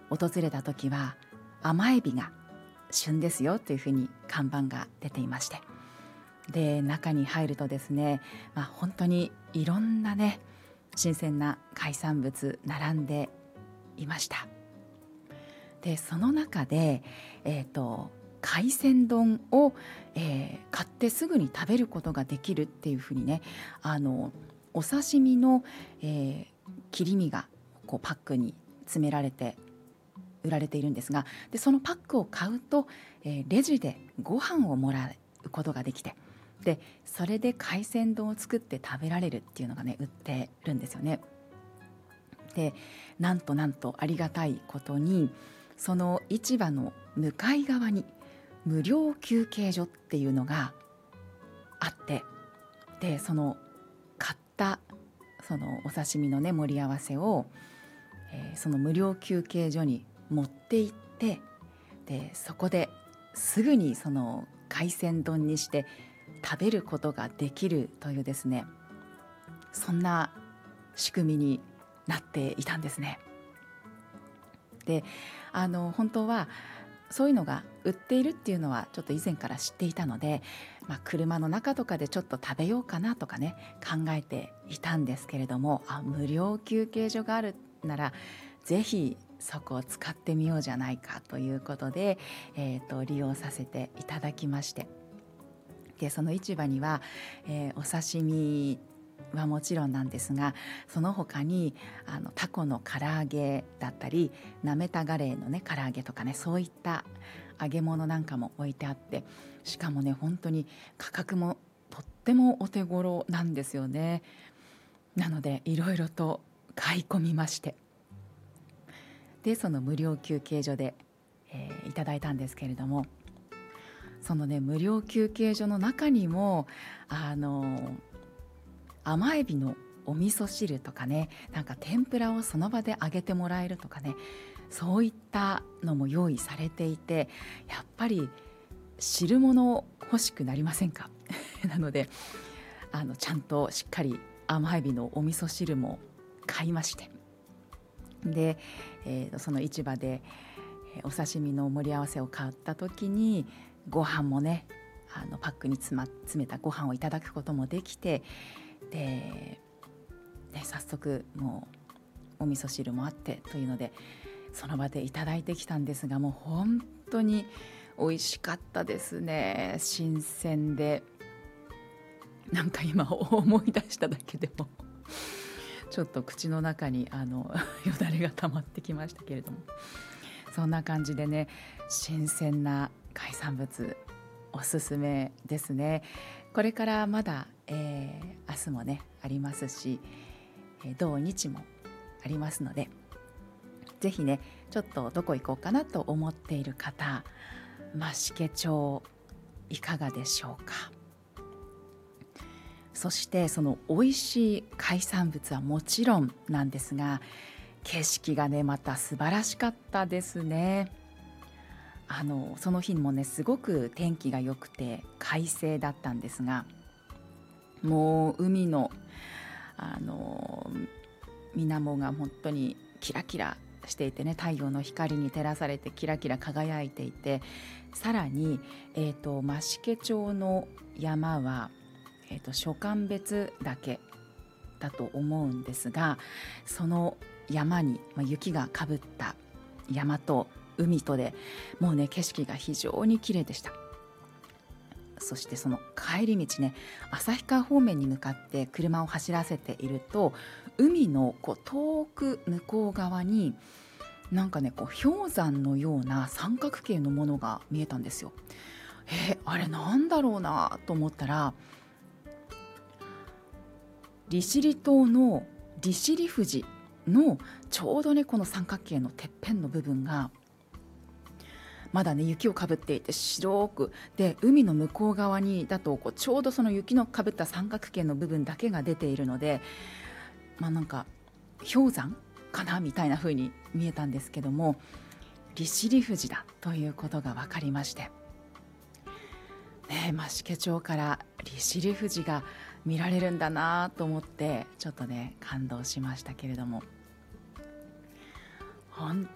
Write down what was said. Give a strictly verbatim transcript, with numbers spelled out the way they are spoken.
訪れた時は甘エビが旬ですよというふうに看板が出ていまして、で中に入るとですね、まあ、本当にいろんなね新鮮な海産物並んでいました。でその中で、えーと、海鮮丼を、えー買ってすぐに食べることができるっていうふうにね、あのお刺身の、えー切り身がこうパックに詰められて売られているんですが、でそのパックを買うと、えーレジでご飯をもらうことができて、でそれで海鮮丼を作って食べられるっていうのがね売ってるんですよね。でなんとなんとありがたいことに、その市場の向かい側に無料休憩所っていうのがあって、でその買ったそのお刺身のね盛り合わせを、えーその無料休憩所に持って行って、でそこですぐにその海鮮丼にして食べることができるというですね、そんな仕組みになっていたんですね。であの本当はそういうのが売っているっていうのはちょっと以前から知っていたので、まあ、車の中とかでちょっと食べようかなとかね考えていたんですけれども、あ無料休憩所があるならぜひそこを使ってみようじゃないかということで、えーと利用させていただきまして、でその市場には、えーお刺身はもちろんなんですが、その他にあのタコの唐揚げだったりなめたガレーのね唐揚げとかね、そういった揚げ物なんかも置いてあって、しかもね本当に価格もとってもお手頃なんですよね。なのでいろいろと買い込みまして、でその無料休憩所で、えーいただいたんですけれども、そのね無料休憩所の中にもあの甘エビのお味噌汁とかね、なんか天ぷらをその場で揚げてもらえるとかね、そういったのも用意されていて、やっぱり汁物欲しくなりませんかなのであのちゃんとしっかり甘エビのお味噌汁も買いまして、で、えーその市場でえーお刺身の盛り合わせを買った時にご飯もねあのパックに詰ま詰めたご飯をいただくこともできて、で、ね、早速もうお味噌汁もあってというのでその場でいただいてきたんですが、もう本当に美味しかったですね。新鮮で、なんか今思い出しただけでもちょっと口の中にあのよだれが溜まってきましたけれども、そんな感じでね新鮮な海産物おすすめですね。これからまだ、えー明日もねありますし、えー土日もありますので、ぜひねちょっとどこ行こうかなと思っている方、増毛町いかがでしょうか。そしてその美味しい海産物はもちろんなんですが、景色がねまた素晴らしかったですね。あのその日もねすごく天気が良くて快晴だったんですが、もう海のあの水面が本当にキラキラしていてね、太陽の光に照らされてキラキラ輝いていて、さらに、えー、と増毛町の山は、えー、と諸鑑別岳だと思うんですが、その山に、まあ、雪がかぶった山と海とでもうね景色が非常に綺麗でした。そしてその帰り道ね、旭川方面に向かって車を走らせていると、海のこう遠く向こう側になんかねこう氷山のような三角形のものが見えたんですよ。えーあれなんだろうなと思ったら、利尻島の利尻富士のちょうどねこの三角形のてっぺんの部分がまだね雪をかぶっていて白く、で海の向こう側にだとこうちょうどその雪のかぶった三角形の部分だけが出ているので、まあなんか氷山かなみたいな風に見えたんですけども、利尻富士だということが分かりまして、ね、増毛町から利尻富士が見られるんだなと思ってちょっとね感動しましたけれども、本